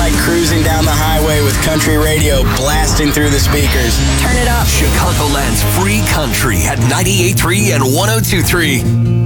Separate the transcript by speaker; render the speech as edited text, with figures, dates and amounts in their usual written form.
Speaker 1: like cruising down the highway with country radio blasting through the speakers.
Speaker 2: Turn it up.
Speaker 3: Chicagoland's free country at 98.3 and 102.3.